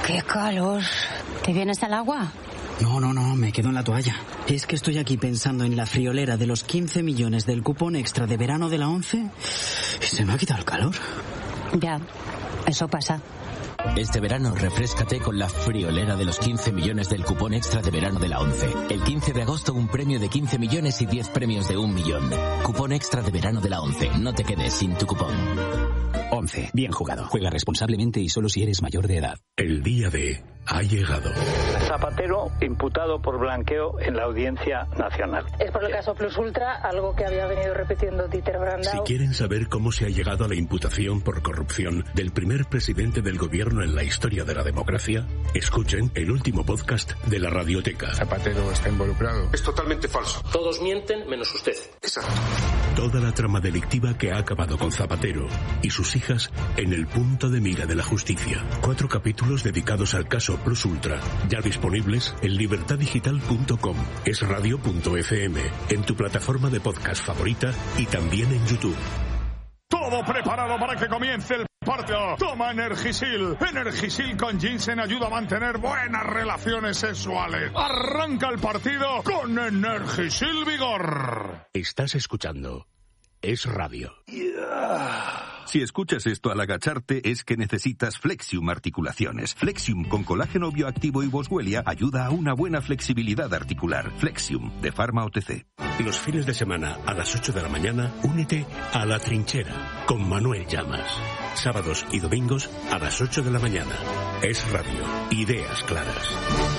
¡Qué calor! ¿Te vienes al agua? No, me quedo en la toalla. Es que estoy aquí pensando en la friolera de los 15 millones del cupón extra de verano de la 11 y se me ha quitado el calor. Ya, eso pasa. Este verano refréscate con la friolera de los 15 millones del cupón extra de verano de la 11. El 15 de agosto un premio de 15 millones y 10 premios de 1 millón. Cupón extra de verano de la 11. No te quedes sin tu cupón. 11. Bien jugado. Juega responsablemente y solo si eres mayor de edad. El día D ha llegado. Zapatero imputado por blanqueo en la Audiencia Nacional. Es por el caso Plus Ultra, algo que había venido repitiendo Dieter Brandau. Si quieren saber cómo se ha llegado a la imputación por corrupción del primer presidente del gobierno en la historia de la democracia, escuchen el último podcast de la Radioteca. ¿Zapatero está involucrado? Es totalmente falso. Todos mienten menos usted. Exacto. Toda la trama delictiva que ha acabado con Zapatero y sus hijas en el punto de mira de la justicia. 4 capítulos dedicados al caso Plus Ultra, ya disponibles en libertadigital.com, esradio.fm, en tu plataforma de podcast favorita y también en YouTube. Todo preparado para que comience el partido. Toma Energisil. Energisil con ginseng ayuda a mantener buenas relaciones sexuales. Arranca el partido con Energisil Vigor. Estás escuchando Es Radio. Si escuchas esto al agacharte es que necesitas Flexium Articulaciones. Flexium con colágeno bioactivo y boswellia ayuda a una buena flexibilidad articular. Flexium de Pharma OTC. Los fines de semana a las 8 de la mañana, únete a La Trinchera con Manuel Llamas. Sábados y domingos a las 8 de la mañana. Es Radio. Ideas claras.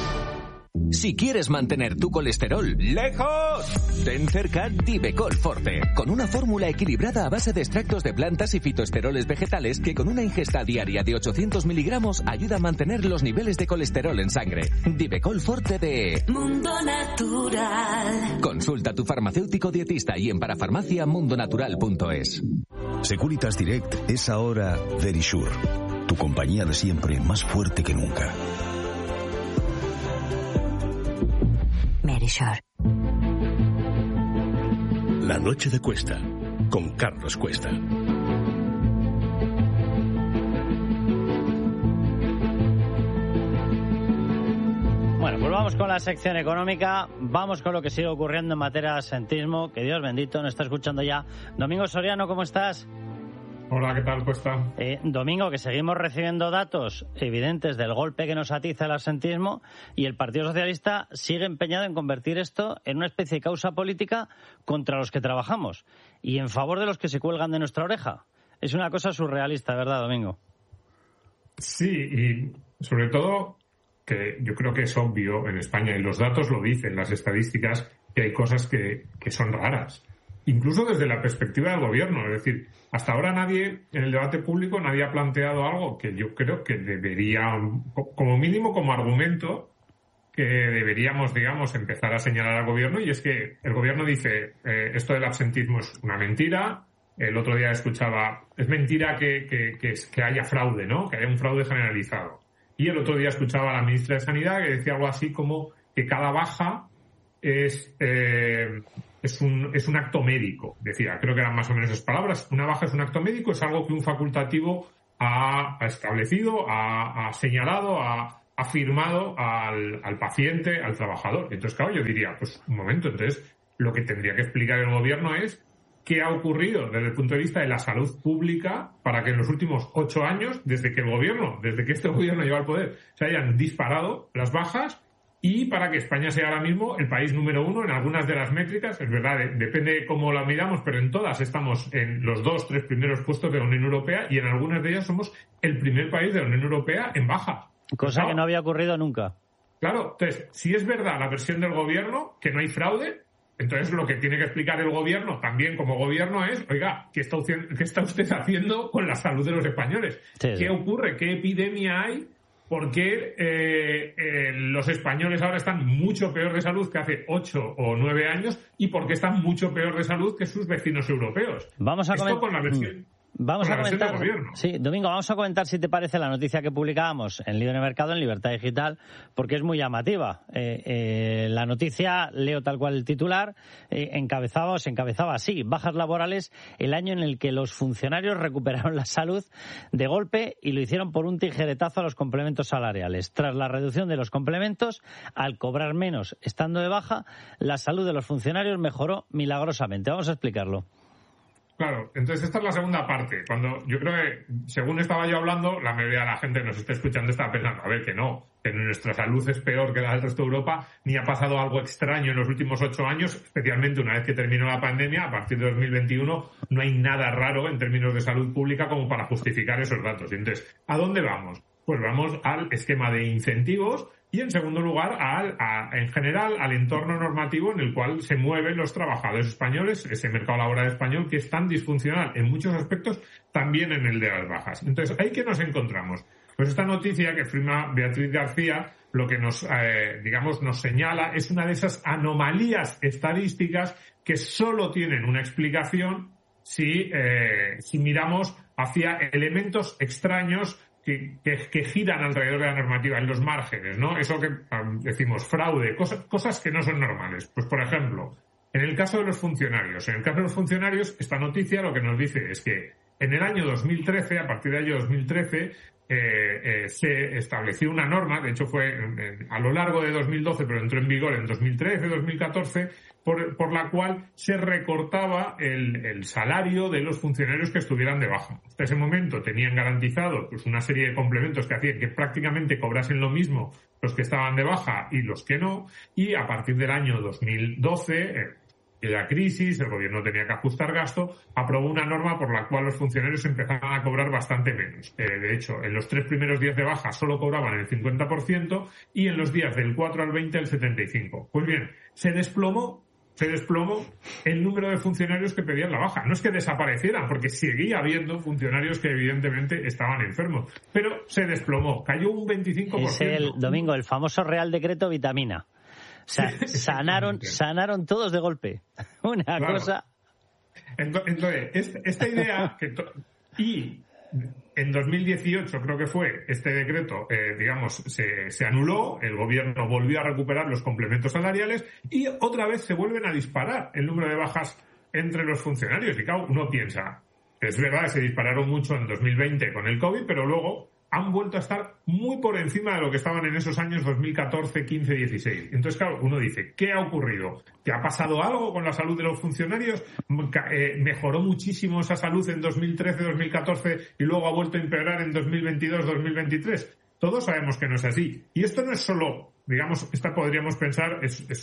Si quieres mantener tu colesterol lejos, ten cerca Divecol Forte, con una fórmula equilibrada a base de extractos de plantas y fitoesteroles vegetales que con una ingesta diaria de 800 miligramos ayuda a mantener los niveles de colesterol en sangre. Divecol Forte de Mundo Natural. Consulta a tu farmacéutico dietista y en parafarmaciamundonatural.es. Securitas Direct es ahora Verisure, tu compañía de siempre más fuerte que nunca. Verisure. La noche de Cuesta, con Carlos Cuesta. Bueno, pues vamos con la sección económica, vamos con lo que sigue ocurriendo en materia de absentismo, que Dios bendito, nos está escuchando ya. Domingo Soriano, ¿cómo estás? Hola, ¿qué tal, Cuesta? Domingo, que seguimos recibiendo datos evidentes del golpe que nos atiza el absentismo y el Partido Socialista sigue empeñado en convertir esto en una especie de causa política contra los que trabajamos y en favor de los que se cuelgan de nuestra oreja. Es una cosa surrealista, ¿verdad, Domingo? Sí, y sobre todo que yo creo que es obvio en España, y los datos lo dicen, las estadísticas, que hay cosas que son raras. Incluso desde la perspectiva del gobierno. Es decir, hasta ahora nadie, en el debate público, nadie ha planteado algo que yo creo que debería, como mínimo como argumento, que deberíamos, digamos, empezar a señalar al gobierno, y es que el gobierno dice, esto del absentismo es una mentira. El otro día escuchaba, es mentira que haya fraude, ¿no? Que haya un fraude generalizado. Y el otro día escuchaba a la ministra de Sanidad que decía algo así como que cada baja es un acto médico. Decía, creo que eran más o menos esas palabras. Una baja es un acto médico, es algo que un facultativo ha establecido, ha señalado, ha firmado al paciente, al trabajador. Entonces, claro, yo diría, pues un momento, entonces lo que tendría que explicar el gobierno es qué ha ocurrido desde el punto de vista de la salud pública para que en los últimos 8 años, desde que este gobierno lleva el poder, se hayan disparado las bajas, y para que España sea ahora mismo el país número 1 en algunas de las métricas. Es verdad, depende de cómo la miramos, pero en todas estamos en los 2-3 primeros puestos de la Unión Europea, y en algunas de ellas somos el primer país de la Unión Europea en baja. Cosa que no había ocurrido nunca. Claro, entonces, si es verdad la versión del gobierno, que no hay fraude, entonces lo que tiene que explicar el gobierno, también como gobierno, es, oiga, ¿qué está usted haciendo con la salud de los españoles? Sí, ¿qué ocurre? ¿Qué epidemia hay? ¿Por qué los españoles ahora están mucho peor de salud que hace 8 o 9 años? ¿Y por qué están mucho peor de salud que sus vecinos europeos? Vamos a Esto con la versión... Vamos a comentar, sí, Domingo, vamos a comentar si te parece la noticia que publicábamos en Libre Mercado, en Libertad Digital, porque es muy llamativa. La noticia, leo tal cual el titular, se encabezaba así: bajas laborales el año en el que los funcionarios recuperaron la salud de golpe y lo hicieron por un tijeretazo a los complementos salariales. Tras la reducción de los complementos, al cobrar menos estando de baja, la salud de los funcionarios mejoró milagrosamente. Vamos a explicarlo. Claro, entonces esta es la segunda parte. Cuando yo creo que, según estaba yo hablando, la mayoría de la gente que nos está escuchando está pensando, a ver, que nuestra salud es peor que la del resto de Europa, ni ha pasado algo extraño en los últimos 8 años, especialmente una vez que terminó la pandemia. A partir de 2021 no hay nada raro en términos de salud pública como para justificar esos datos. Entonces, ¿a dónde vamos? Pues vamos al esquema de incentivos y, en segundo lugar, en general, al entorno normativo en el cual se mueven los trabajadores españoles, ese mercado laboral español que es tan disfuncional en muchos aspectos, también en el de las bajas. Entonces, ¿ahí qué nos encontramos? Pues esta noticia que firma Beatriz García, lo que nos señala es una de esas anomalías estadísticas que solo tienen una explicación si miramos hacia elementos extraños que giran alrededor de la normativa, en los márgenes, ¿no? Eso que decimos fraude, cosas que no son normales. Pues, por ejemplo, en el caso de los funcionarios. Esta noticia lo que nos dice es que en el año 2013, a partir del año 2013, se estableció una norma, de hecho fue a lo largo de 2012, pero entró en vigor en 2013, 2014, por la cual se recortaba el salario de los funcionarios que estuvieran de baja. Hasta ese momento tenían garantizado pues una serie de complementos que hacían que prácticamente cobrasen lo mismo los que estaban de baja y los que no, y a partir del año 2012... la crisis, el gobierno tenía que ajustar gasto, aprobó una norma por la cual los funcionarios empezaban a cobrar bastante menos. De hecho, en los 3 primeros días de baja solo cobraban el 50% y en los días del 4 al 20 el 75%. Pues bien, se desplomó el número de funcionarios que pedían la baja. No es que desaparecieran, porque seguía habiendo funcionarios que evidentemente estaban enfermos, pero se desplomó, cayó un 25%. Es el famoso Real Decreto Vitamina. O sea, sanaron todos de golpe. Una cosa. Entonces, esta idea y en 2018 creo que fue este decreto, se anuló, el gobierno volvió a recuperar los complementos salariales y otra vez se vuelven a disparar el número de bajas entre los funcionarios. Y claro, uno piensa, es verdad que se dispararon mucho en 2020 con el COVID, pero luego han vuelto a estar muy por encima de lo que estaban en esos años 2014, 15, 16. Entonces, claro, uno dice, ¿qué ha ocurrido? ¿Que ha pasado algo con la salud de los funcionarios? ¿Mejoró muchísimo esa salud en 2013, 2014 y luego ha vuelto a empeorar en 2022, 2023? Todos sabemos que no es así. Y esto no es solo, esta podríamos pensar,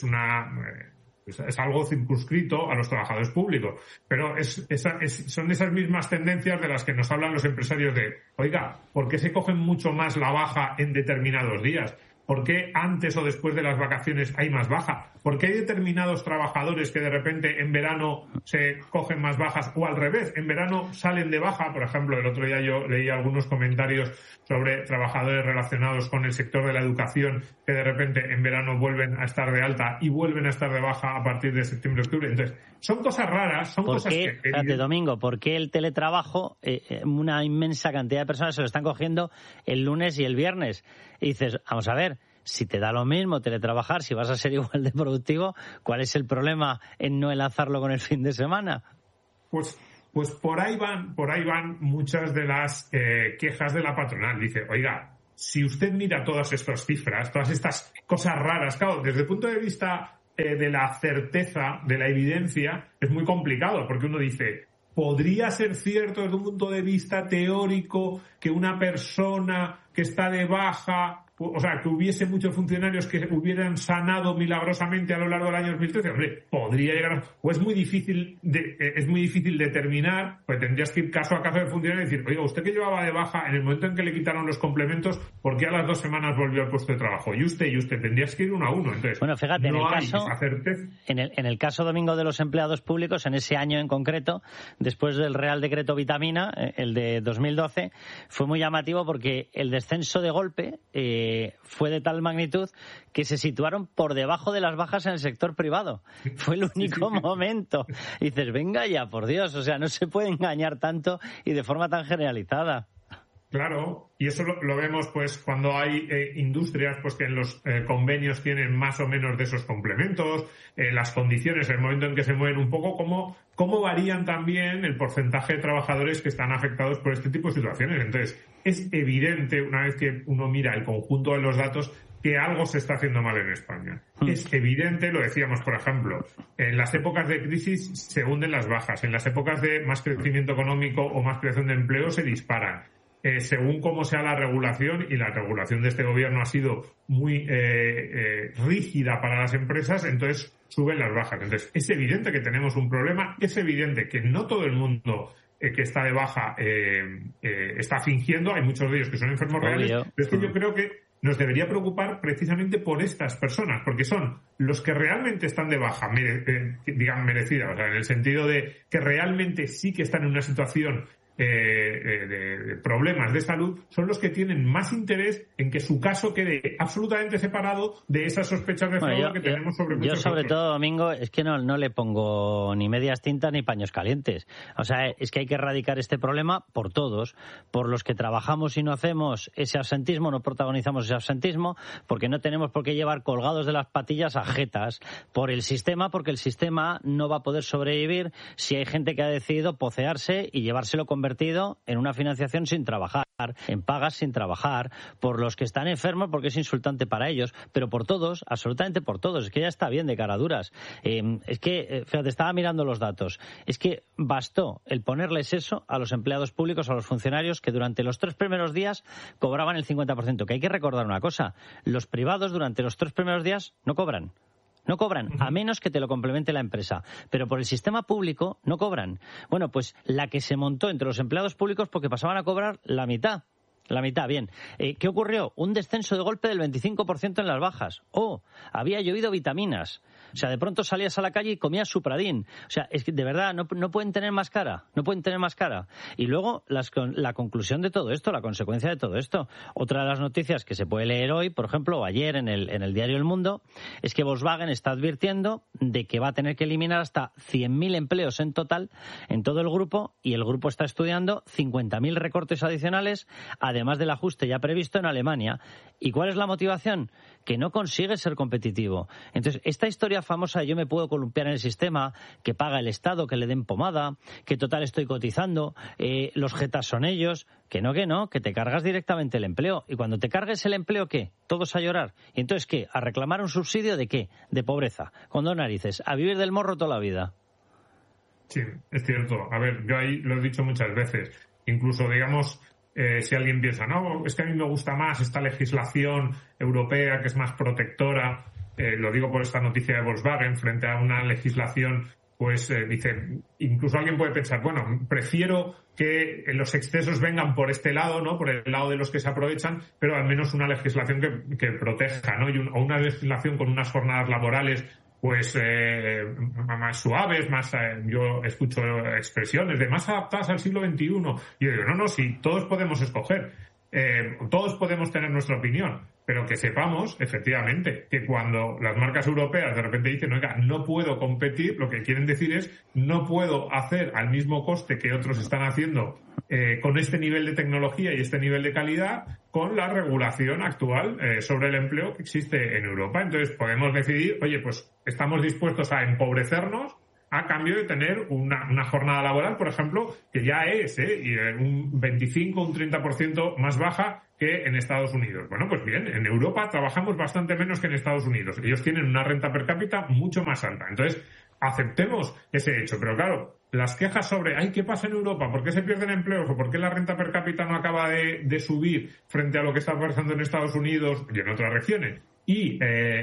es algo circunscrito a los trabajadores públicos, pero son esas mismas tendencias de las que nos hablan los empresarios de, oiga, ¿por qué se cogen mucho más la baja en determinados días? ¿Por qué antes o después de las vacaciones hay más baja? ¿Por qué hay determinados trabajadores que de repente en verano se cogen más bajas o al revés, en verano salen de baja? Por ejemplo, el otro día yo leí algunos comentarios sobre trabajadores relacionados con el sector de la educación que de repente en verano vuelven a estar de alta y vuelven a estar de baja a partir de septiembre-octubre. Entonces, son cosas raras, son cosas que... Espérate, Domingo, ¿por qué el teletrabajo, una inmensa cantidad de personas se lo están cogiendo el lunes y el viernes? Y dices, vamos a ver, si te da lo mismo teletrabajar, si vas a ser igual de productivo, ¿cuál es el problema en no enlazarlo con el fin de semana? Pues por ahí van muchas de las quejas de la patronal. Dice, oiga, si usted mira todas estas cifras, todas estas cosas raras, claro, desde el punto de vista de la certeza, de la evidencia, es muy complicado, porque uno dice, ¿podría ser cierto desde un punto de vista teórico que una persona que está de baja, o sea, que hubiese muchos funcionarios que hubieran sanado milagrosamente a lo largo del año 2013? Hombre, podría llegar, o es muy difícil determinar, pues tendrías que ir caso a caso del funcionario y decir, oiga, usted que llevaba de baja, en el momento en que le quitaron los complementos, ¿por qué a las 2 semanas volvió al puesto de trabajo? Y usted tendrías que ir uno a uno. Entonces, bueno, fíjate, en el caso, Domingo, de los empleados públicos, en ese año en concreto, después del Real Decreto Vitamina, el de 2012, fue muy llamativo porque el descenso de golpe fue de tal magnitud que se situaron por debajo de las bajas en el sector privado. Fue el único momento. Y dices, venga ya, por Dios, o sea, no se puede engañar tanto y de forma tan generalizada. Claro, y eso lo vemos pues cuando hay industrias pues que en los convenios tienen más o menos de esos complementos, las condiciones, el momento en que se mueven un poco, cómo varían también el porcentaje de trabajadores que están afectados por este tipo de situaciones. Entonces, es evidente, una vez que uno mira el conjunto de los datos, que algo se está haciendo mal en España. Es evidente, lo decíamos, por ejemplo, en las épocas de crisis se hunden las bajas, en las épocas de más crecimiento económico o más creación de empleo se disparan. Según cómo sea la regulación, y la regulación de este gobierno ha sido muy rígida para las empresas, entonces suben las bajas. Entonces, es evidente que tenemos un problema, es evidente que no todo el mundo que está de baja está fingiendo, hay muchos de ellos que son enfermos reales, pero es que yo creo que nos debería preocupar precisamente por estas personas, porque son los que realmente están de baja, digamos, merecida, o sea, en el sentido de que realmente sí que están en una situación de problemas de salud, son los que tienen más interés en que su caso quede absolutamente separado de esas sospechas de fraude que tenemos sobre muchos Yo, sobre otros. todo, Domingo, es que no le pongo ni medias tintas ni paños calientes. O sea, es que hay que erradicar este problema por todos, por los que trabajamos y no hacemos ese absentismo, no protagonizamos ese absentismo, porque no tenemos por qué llevar colgados de las patillas a jetas, por el sistema, porque el sistema no va a poder sobrevivir si hay gente que ha decidido pocearse y llevárselo convertido en una financiación sin trabajar, en pagas sin trabajar, por los que están enfermos porque es insultante para ellos, pero por todos, absolutamente por todos. Es que ya está bien de caraduras. Es que, fíjate, estaba mirando los datos. Es que bastó el ponerles eso a los empleados públicos, a los funcionarios, que durante los 3 primeros días cobraban el 50%. Que hay que recordar una cosa, los privados durante los 3 primeros días no cobran. No cobran, a menos que te lo complemente la empresa. Pero por el sistema público no cobran. Bueno, pues la que se montó entre los empleados públicos porque pasaban a cobrar la mitad. La mitad, bien. ¿Qué ocurrió? Un descenso de golpe del 25% en las bajas. Había llovido vitaminas. O sea, de pronto salías a la calle y comías Supradin. O sea, es que de verdad no pueden tener más cara. No pueden tener más cara. Y luego la conclusión de todo esto, la consecuencia de todo esto. Otra de las noticias que se puede leer hoy, por ejemplo, o ayer en el diario El Mundo, es que Volkswagen está advirtiendo de que va a tener que eliminar hasta 100.000 empleos en total en todo el grupo, y el grupo está estudiando 50.000 recortes adicionales, además del ajuste ya previsto en Alemania. ¿Y cuál es la motivación? Que no consigue ser competitivo. Entonces, esta historia famosa de yo me puedo columpiar en el sistema, que paga el Estado, que le den pomada, que total estoy cotizando, los jetas son ellos, que no, que te cargas directamente el empleo. Y cuando te cargues el empleo, ¿qué? Todos a llorar. ¿Y entonces qué? ¿A reclamar un subsidio de qué? De pobreza. Con 2 narices. A vivir del morro toda la vida. Sí, es cierto. A ver, yo ahí lo he dicho muchas veces. Incluso, digamos, si alguien piensa, no, es que a mí me gusta más esta legislación europea que es más protectora, lo digo por esta noticia de Volkswagen, frente a una legislación, pues dice, incluso alguien puede pensar, bueno, prefiero que los excesos vengan por este lado, ¿no? Por el lado de los que se aprovechan, pero al menos una legislación que proteja, ¿no? O una legislación con unas jornadas laborales pues más suaves, más yo escucho expresiones de más adaptadas al siglo XXI. Y yo digo, no, si todos podemos escoger, todos podemos tener nuestra opinión, pero que sepamos, efectivamente, que cuando las marcas europeas de repente dicen, oiga, no puedo competir, lo que quieren decir es, no puedo hacer al mismo coste que otros están haciendo con este nivel de tecnología y este nivel de calidad, con la regulación actual sobre el empleo que existe en Europa. Entonces podemos decidir, oye, pues estamos dispuestos a empobrecernos a cambio de tener una jornada laboral, por ejemplo, que ya es un 25, un 30% más baja que en Estados Unidos. Bueno, pues bien, en Europa trabajamos bastante menos que en Estados Unidos. Ellos tienen una renta per cápita mucho más alta. Entonces, aceptemos ese hecho. Pero claro, las quejas sobre, ¿qué pasa en Europa? ¿Por qué se pierden empleos? ¿O por qué la renta per cápita no acaba de subir frente a lo que está pasando en Estados Unidos y en otras regiones? Y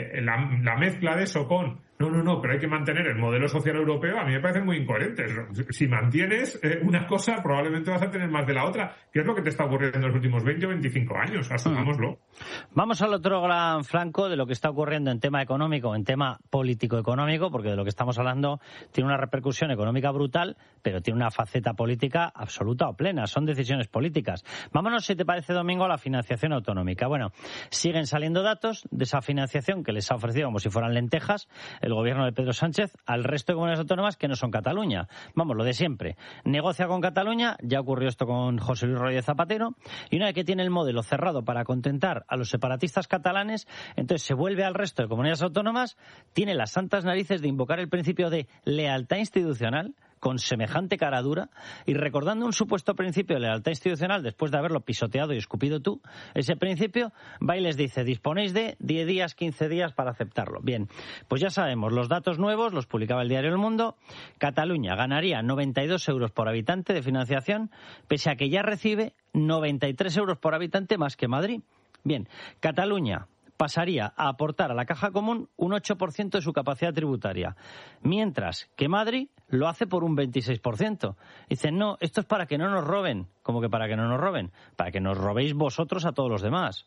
la mezcla de eso con no, pero hay que mantener el modelo social europeo, a mí me parece muy incoherente. Si mantienes una cosa, probablemente vas a tener más de la otra, que es lo que te está ocurriendo en los últimos 20 o 25 años, asumámoslo. Vamos al otro gran flanco de lo que está ocurriendo en tema económico, en tema político-económico, porque de lo que estamos hablando tiene una repercusión económica brutal. brutal, pero tiene una faceta política absoluta o plena. Son decisiones políticas. Vámonos, si te parece, Domingo, a la financiación autonómica. Bueno, siguen saliendo datos de esa financiación que les ha ofrecido como si fueran lentejas el gobierno de Pedro Sánchez al resto de comunidades autónomas que no son Cataluña. Vamos, lo de siempre. Negocia con Cataluña, ya ocurrió esto con José Luis Rodríguez Zapatero, y una vez que tiene el modelo cerrado para contentar a los separatistas catalanes, entonces se vuelve al resto de comunidades autónomas, tiene las santas narices de invocar el principio de lealtad institucional con semejante cara dura y recordando un supuesto principio de lealtad institucional después de haberlo pisoteado y escupido tú, ese principio va y les dice, disponéis de 10 días, 15 días para aceptarlo. Bien, pues ya sabemos, los datos nuevos los publicaba el diario El Mundo. Cataluña ganaría 92 euros por habitante de financiación, pese a que ya recibe 93 euros por habitante más que Madrid. Bien, Cataluña pasaría a aportar a la caja común un 8% de su capacidad tributaria, mientras que Madrid lo hace por un 26%. Dicen, no, esto es para que no nos roben. ¿Cómo que para que no nos roben? Para que nos robéis vosotros a todos los demás.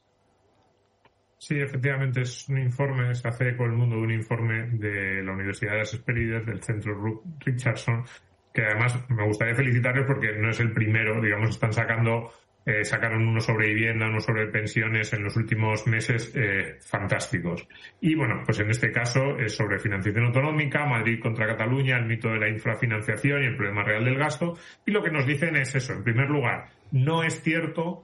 Sí, efectivamente, es un informe, se hace con El Mundo de un informe de la Universidad de las Hespérides, del Centro Richardson, que además me gustaría felicitarles porque no es el primero, digamos, están sacaron uno sobre vivienda, uno sobre pensiones en los últimos meses fantásticos. Y bueno, pues en este caso es sobre financiación autonómica, Madrid contra Cataluña, el mito de la infrafinanciación y el problema real del gasto. Y lo que nos dicen es eso, en primer lugar, no es cierto,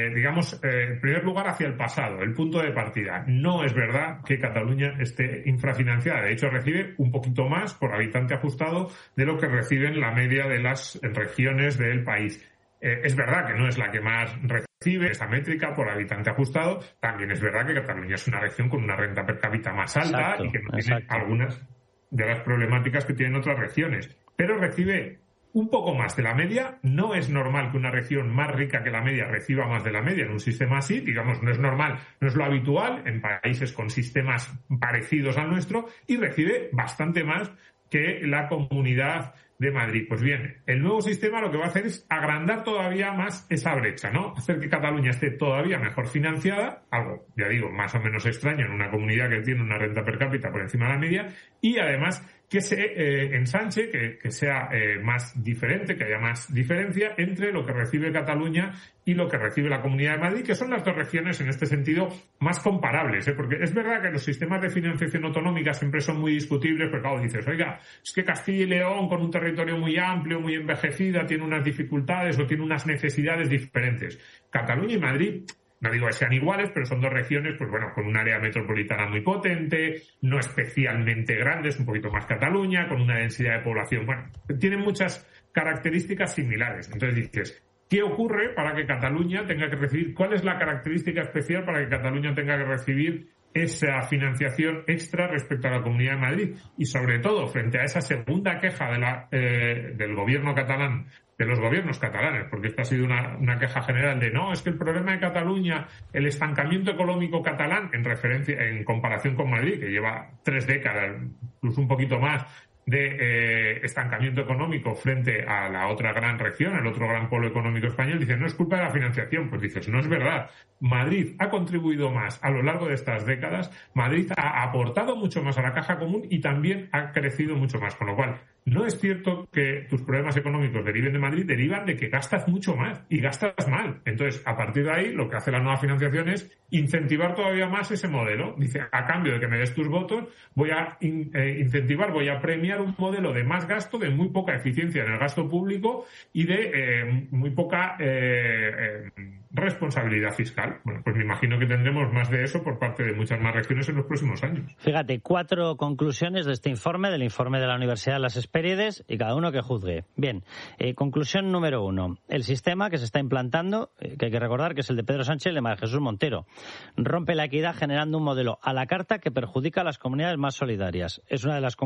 en primer lugar hacia el pasado, el punto de partida. No es verdad que Cataluña esté infrafinanciada. De hecho, recibe un poquito más por habitante ajustado de lo que reciben la media de las regiones del país. Es verdad que no es la que más recibe esta métrica por habitante ajustado. También es verdad que Cataluña es una región con una renta per cápita más alta y que no tiene algunas de las problemáticas que tienen otras regiones. Pero recibe un poco más de la media. No es normal que una región más rica que la media reciba más de la media en un sistema así. Digamos, no es normal, no es lo habitual en países con sistemas parecidos al nuestro, y recibe bastante más que la Comunidad de Madrid. Pues bien, el nuevo sistema lo que va a hacer es agrandar todavía más esa brecha, ¿no? Hacer que Cataluña esté todavía mejor financiada, algo, ya digo, más o menos extraño en una comunidad que tiene una renta per cápita por encima de la media, y además que se ensanche, que sea más diferente, que haya más diferencia entre lo que recibe Cataluña y lo que recibe la Comunidad de Madrid, que son las dos regiones en este sentido más comparables, porque es verdad que los sistemas de financiación autonómica siempre son muy discutibles, pero claro, dices, oiga, es que Castilla y León, con un territorio muy amplio, muy envejecida, tiene unas dificultades o tiene unas necesidades diferentes. Cataluña y Madrid, no digo que sean iguales, pero son dos regiones, pues bueno, con un área metropolitana muy potente, no especialmente grandes, un poquito más Cataluña, con una densidad de población, bueno, tienen muchas características similares. Entonces dices, ¿qué ocurre para que Cataluña tenga que recibir? ¿Cuál es la característica especial para que Cataluña tenga que recibir esa financiación extra respecto a la Comunidad de Madrid? Y sobre todo, frente a esa segunda queja del gobierno catalán, de los gobiernos catalanes, porque esta ha sido una queja general de no, es que el problema de Cataluña, el estancamiento económico catalán, en comparación con Madrid, que lleva 3 décadas, incluso un poquito más, de estancamiento económico frente a la otra gran región, el otro gran polo económico español, dicen, no es culpa de la financiación. Pues dices, no es verdad. Madrid ha contribuido más a lo largo de estas décadas, Madrid ha aportado mucho más a la caja común y también ha crecido mucho más, con lo cual no es cierto que tus problemas económicos deriven de Madrid, derivan de que gastas mucho más y gastas mal. Entonces, a partir de ahí, lo que hace la nueva financiación es incentivar todavía más ese modelo. Dice, a cambio de que me des tus votos, voy a incentivar, voy a premiar un modelo de más gasto, de muy poca eficiencia en el gasto público y de muy poca responsabilidad fiscal. Bueno, pues me imagino que tendremos más de eso por parte de muchas más regiones en los próximos años. Fíjate, 4 conclusiones de este informe, del informe de la Universidad de las Hespérides, y cada uno que juzgue. Bien, conclusión número 1. El sistema que se está implantando, que hay que recordar que es el de Pedro Sánchez y el de María Jesús Montero, rompe la equidad generando un modelo a la carta que perjudica a las comunidades más solidarias. Es una de las